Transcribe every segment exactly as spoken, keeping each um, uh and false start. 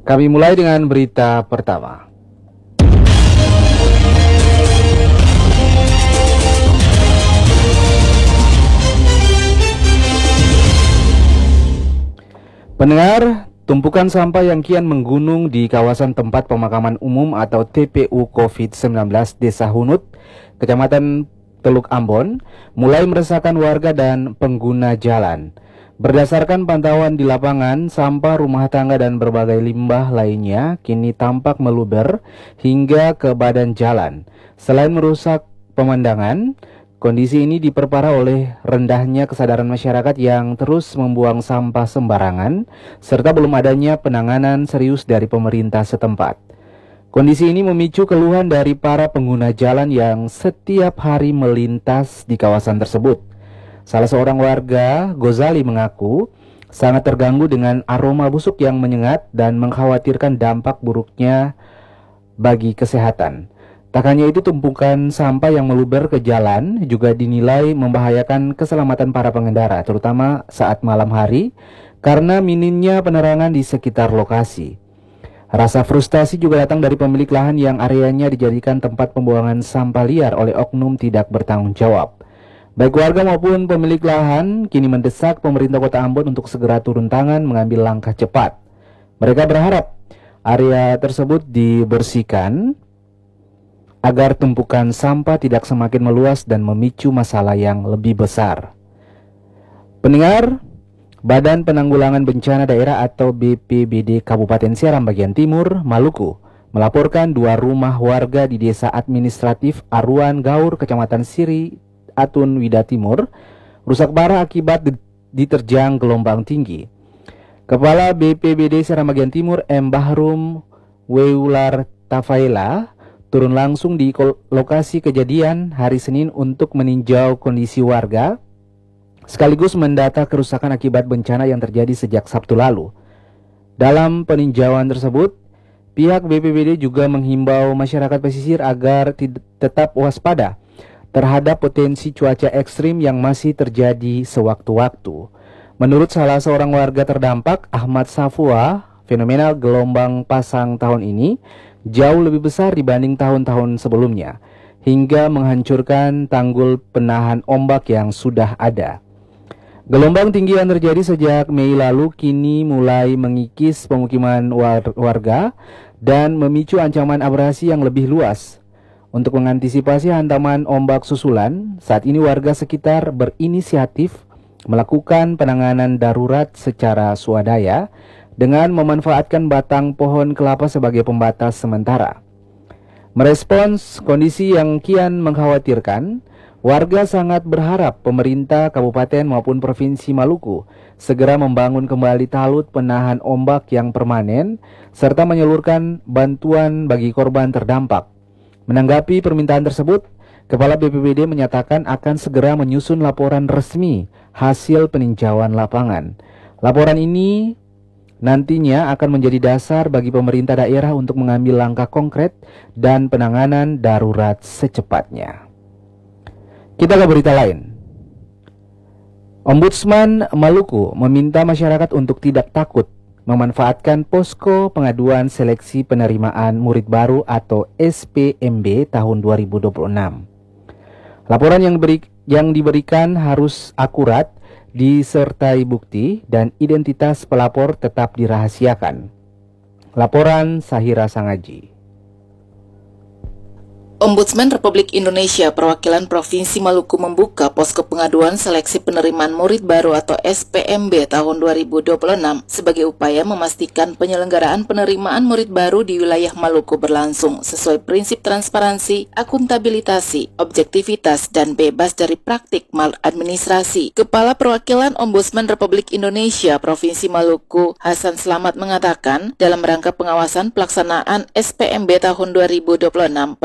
Kami mulai dengan berita pertama. Pendengar, tumpukan sampah yang kian menggunung di kawasan tempat pemakaman umum atau T P U covid sembilan belas Desa Hunut, Kecamatan Teluk Ambon, mulai meresahkan warga dan pengguna jalan. Berdasarkan pantauan di lapangan, sampah rumah tangga dan berbagai limbah lainnya kini tampak meluber hingga ke badan jalan. Selain merusak pemandangan, kondisi ini diperparah oleh rendahnya kesadaran masyarakat yang terus membuang sampah sembarangan, serta belum adanya penanganan serius dari pemerintah setempat. Kondisi ini memicu keluhan dari para pengguna jalan yang setiap hari melintas di kawasan tersebut. Salah seorang warga, Gozali, mengaku sangat terganggu dengan aroma busuk yang menyengat dan mengkhawatirkan dampak buruknya bagi kesehatan. Tak hanya itu, tumpukan sampah yang meluber ke jalan juga dinilai membahayakan keselamatan para pengendara, terutama saat malam hari karena minimnya penerangan di sekitar lokasi. Rasa frustasi juga datang dari pemilik lahan yang areanya dijadikan tempat pembuangan sampah liar oleh oknum tidak bertanggung jawab. Baik warga maupun pemilik lahan kini mendesak pemerintah Kota Ambon untuk segera turun tangan mengambil langkah cepat. Mereka berharap area tersebut dibersihkan agar tumpukan sampah tidak semakin meluas dan memicu masalah yang lebih besar. Pendengar, Badan Penanggulangan Bencana Daerah atau B P B D Kabupaten Seram bagian Timur, Maluku, melaporkan dua rumah warga di Desa Administratif Aruan Gaur, Kecamatan Siri Atun Wida Timur, rusak parah akibat diterjang gelombang tinggi. Kepala B P B D Seram bagian Timur, M. Bahrum Weular Tafaela, turun langsung di lokasi kejadian hari Senin untuk meninjau kondisi warga, sekaligus mendata kerusakan akibat bencana yang terjadi sejak Sabtu lalu. Dalam peninjauan tersebut, pihak B P B D juga menghimbau masyarakat pesisir agar tetap waspada terhadap potensi cuaca ekstrim yang masih terjadi sewaktu-waktu. Menurut salah seorang warga terdampak, Ahmad Safua, fenomena gelombang pasang tahun ini jauh lebih besar dibanding tahun-tahun sebelumnya, hingga menghancurkan tanggul penahan ombak yang sudah ada. Gelombang tinggi yang terjadi sejak Mei lalu kini mulai mengikis pemukiman war- warga dan memicu ancaman abrasi yang lebih luas. Untuk mengantisipasi hantaman ombak susulan, saat ini warga sekitar berinisiatif melakukan penanganan darurat secara swadaya dengan memanfaatkan batang pohon kelapa sebagai pembatas sementara. Merespons kondisi yang kian mengkhawatirkan, warga sangat berharap pemerintah kabupaten maupun provinsi Maluku segera membangun kembali talut penahan ombak yang permanen serta menyalurkan bantuan bagi korban terdampak. Menanggapi permintaan tersebut, Kepala B P B D menyatakan akan segera menyusun laporan resmi hasil peninjauan lapangan. Laporan ini nantinya akan menjadi dasar bagi pemerintah daerah untuk mengambil langkah konkret dan penanganan darurat secepatnya. Kita ke berita lain. Ombudsman Maluku meminta masyarakat untuk tidak takut memanfaatkan posko pengaduan seleksi penerimaan murid baru atau S P M B tahun dua ribu dua puluh enam. Laporan yang, beri, yang diberikan harus akurat, disertai bukti dan identitas pelapor tetap dirahasiakan. Laporan Sahira Sangaji. Ombudsman Republik Indonesia Perwakilan Provinsi Maluku membuka posko pengaduan seleksi penerimaan murid baru atau S P M B tahun dua ribu dua puluh enam sebagai upaya memastikan penyelenggaraan penerimaan murid baru di wilayah Maluku berlangsung sesuai prinsip transparansi, akuntabilitas, objektivitas, dan bebas dari praktik maladministrasi. Kepala Perwakilan Ombudsman Republik Indonesia Provinsi Maluku, Hasan Slamet, mengatakan dalam rangka pengawasan pelaksanaan S P M B tahun dua ribu dua puluh enam, Perwakilan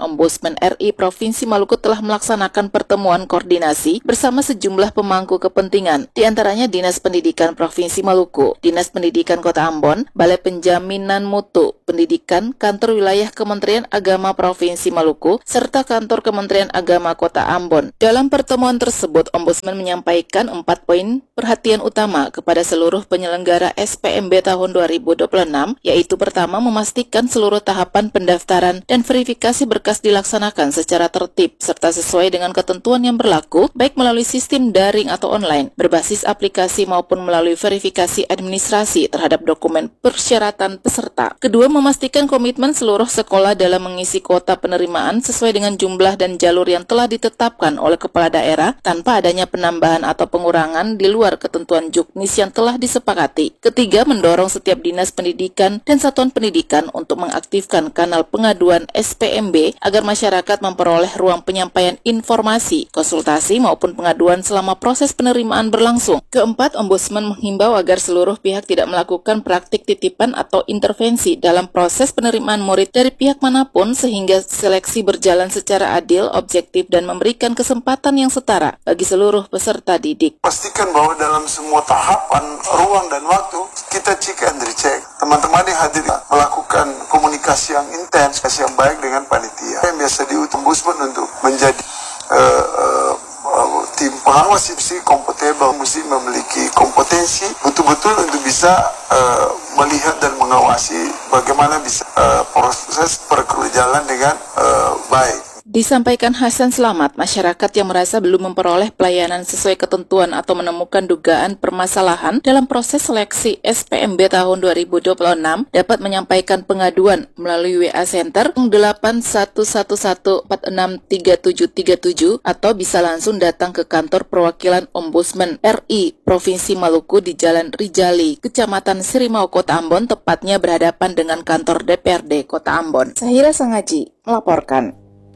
Ombudsman R I Provinsi Maluku telah melaksanakan pertemuan koordinasi bersama sejumlah pemangku kepentingan, di antaranya Dinas Pendidikan Provinsi Maluku, Dinas Pendidikan Kota Ambon, Balai Penjaminan Mutu Pendidikan, Kantor Wilayah Kementerian Agama Provinsi Maluku, serta Kantor Kementerian Agama Kota Ambon. Dalam pertemuan tersebut, Ombudsman menyampaikan empat poin perhatian utama kepada seluruh penyelenggara S P M B tahun dua ribu dua puluh enam, yaitu pertama, memastikan seluruh tahapan pendaftaran dan verifikasi berkas dilaksanakan secara tertib serta sesuai dengan ketentuan yang berlaku, baik melalui sistem daring atau online, berbasis aplikasi maupun melalui verifikasi administrasi terhadap dokumen persyaratan peserta. Kedua, memastikan komitmen seluruh sekolah dalam mengisi kuota penerimaan sesuai dengan jumlah dan jalur yang telah ditetapkan oleh kepala daerah tanpa adanya penambahan atau pengurangan di luar ketentuan juknis yang telah disepakati. Ketiga, mendorong setiap dinas pendidikan dan satuan pendidikan untuk mengaktifkan kanal pengaduan S P M B agar masyarakat memperoleh ruang penyampaian informasi, konsultasi maupun pengaduan selama proses penerimaan berlangsung. Keempat, Ombudsman menghimbau agar seluruh pihak tidak melakukan praktik titipan atau intervensi dalam proses penerimaan murid dari pihak manapun sehingga seleksi berjalan secara adil, objektif, dan memberikan kesempatan yang setara bagi seluruh peserta didik. Pastikan bahwa dalam semua tahapan, ruang dan waktu kita cek and recheck. Teman-teman yang hadir melakukan komunikasi yang intens, yang baik dengan panitia. Yang biasa diutus Ombudsman untuk menjadi uh, uh, uh, tim pengawas mesti kompatibel, mesti memiliki kompetensi betul-betul untuk bisa uh, melihat dan mengawasi bagaimana bisa uh, proses berjalan dengan uh, baik. Disampaikan Hasan Selamat, masyarakat yang merasa belum memperoleh pelayanan sesuai ketentuan atau menemukan dugaan permasalahan dalam proses seleksi S P M B tahun dua ribu dua puluh enam dapat menyampaikan pengaduan melalui W A Center delapan satu satu satu empat enam tiga tujuh tiga tujuh atau bisa langsung datang ke kantor perwakilan Ombudsman R I Provinsi Maluku di Jalan Rijali, Kecamatan Sirimau, Kota Ambon, tepatnya berhadapan dengan kantor D P R D Kota Ambon. Sahira Sangaji melaporkan.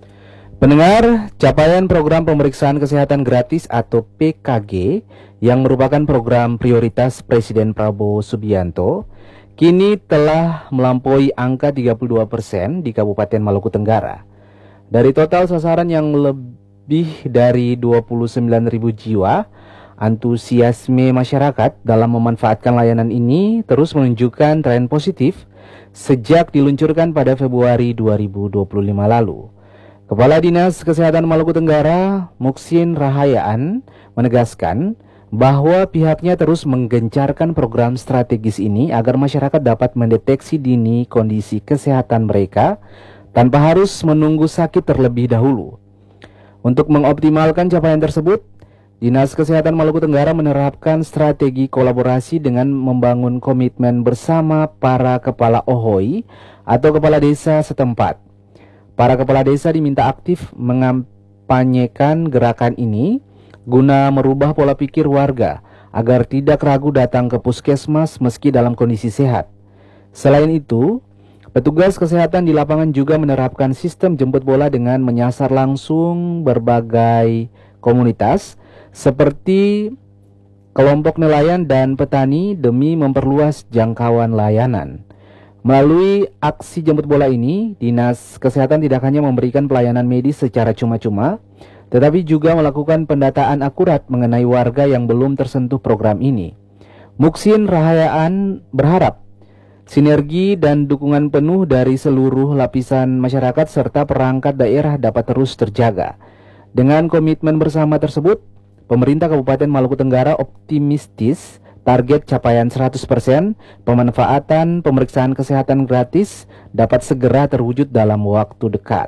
Pendengar, capaian program pemeriksaan kesehatan gratis atau P K G yang merupakan program prioritas Presiden Prabowo Subianto kini telah melampaui angka tiga puluh dua persen di Kabupaten Maluku Tenggara. Dari total sasaran yang lebih dari dua puluh sembilan ribu jiwa, antusiasme masyarakat dalam memanfaatkan layanan ini terus menunjukkan tren positif sejak diluncurkan pada Februari dua ribu dua puluh lima lalu. Kepala Dinas Kesehatan Maluku Tenggara, Muksin Rahayaan, menegaskan bahwa pihaknya terus menggencarkan program strategis ini agar masyarakat dapat mendeteksi dini kondisi kesehatan mereka tanpa harus menunggu sakit terlebih dahulu. Untuk mengoptimalkan capaian tersebut, Dinas Kesehatan Maluku Tenggara menerapkan strategi kolaborasi dengan membangun komitmen bersama para kepala O H O I atau kepala desa setempat. Para kepala desa diminta aktif mengampanyekan gerakan ini guna merubah pola pikir warga agar tidak ragu datang ke puskesmas meski dalam kondisi sehat. Selain itu, petugas kesehatan di lapangan juga menerapkan sistem jemput bola dengan menyasar langsung berbagai komunitas seperti kelompok nelayan dan petani demi memperluas jangkauan layanan. Melalui aksi jemput bola ini, Dinas Kesehatan tidak hanya memberikan pelayanan medis secara cuma-cuma, tetapi juga melakukan pendataan akurat mengenai warga yang belum tersentuh program ini. Muksin Rahayaan berharap sinergi dan dukungan penuh dari seluruh lapisan masyarakat serta perangkat daerah dapat terus terjaga. Dengan komitmen bersama tersebut, pemerintah Kabupaten Maluku Tenggara optimistis target capaian seratus persen pemanfaatan pemeriksaan kesehatan gratis dapat segera terwujud dalam waktu dekat.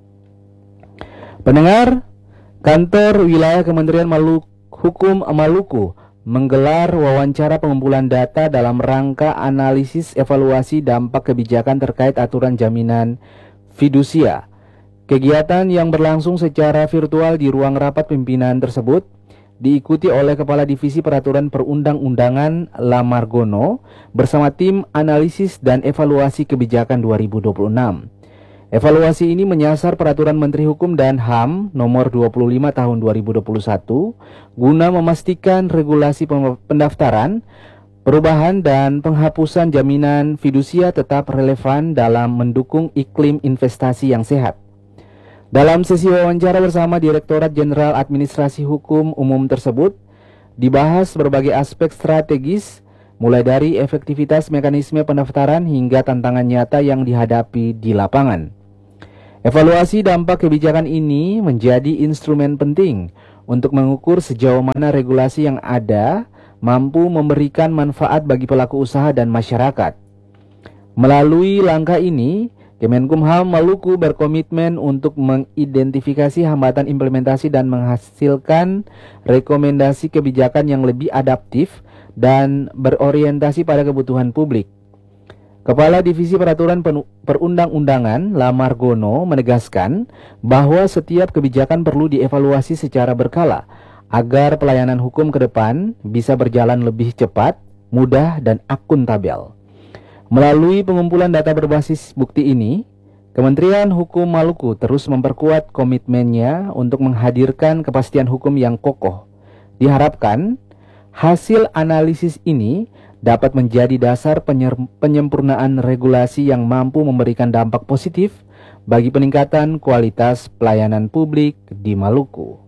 Pendengar, Kantor Wilayah Kementerian Maluku, Hukum Maluku menggelar wawancara pengumpulan data dalam rangka analisis evaluasi dampak kebijakan terkait aturan jaminan fidusia. Kegiatan yang berlangsung secara virtual di ruang rapat pimpinan tersebut diikuti oleh Kepala Divisi Peraturan Perundang-undangan Lamargono bersama tim analisis dan evaluasi kebijakan dua ribu dua puluh enam. Evaluasi ini menyasar Peraturan Menteri Hukum dan H A M nomor dua puluh lima tahun dua ribu dua puluh satu guna memastikan regulasi pendaftaran, perubahan dan penghapusan jaminan fidusia tetap relevan dalam mendukung iklim investasi yang sehat. Dalam sesi wawancara bersama Direktorat Jenderal Administrasi Hukum Umum tersebut, dibahas berbagai aspek strategis, mulai dari efektivitas mekanisme pendaftaran hingga tantangan nyata yang dihadapi di lapangan. Evaluasi dampak kebijakan ini menjadi instrumen penting untuk mengukur sejauh mana regulasi yang ada mampu memberikan manfaat bagi pelaku usaha dan masyarakat. Melalui langkah ini, Kemenkumham Maluku berkomitmen untuk mengidentifikasi hambatan implementasi dan menghasilkan rekomendasi kebijakan yang lebih adaptif dan berorientasi pada kebutuhan publik. Kepala Divisi Peraturan Perundang-undangan Lamargono menegaskan bahwa setiap kebijakan perlu dievaluasi secara berkala agar pelayanan hukum ke depan bisa berjalan lebih cepat, mudah, dan akuntabel. Melalui pengumpulan data berbasis bukti ini, Kementerian Hukum Maluku terus memperkuat komitmennya untuk menghadirkan kepastian hukum yang kokoh. Diharapkan, hasil analisis ini dapat menjadi dasar penyempurnaan regulasi yang mampu memberikan dampak positif bagi peningkatan kualitas pelayanan publik di Maluku.